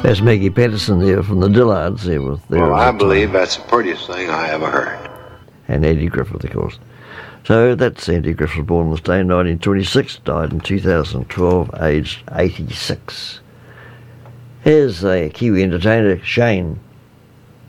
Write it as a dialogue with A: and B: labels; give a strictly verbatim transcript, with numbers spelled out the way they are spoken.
A: That's Maggie Patterson there from the Dillards there with there.
B: Well, I believe that's the prettiest thing I ever heard.
A: And Andy Griffith, of course. So that's Andy Griffith, born on this day in nineteen twenty-six, died in two thousand twelve, aged eighty-six. Here's a Kiwi entertainer, Shane.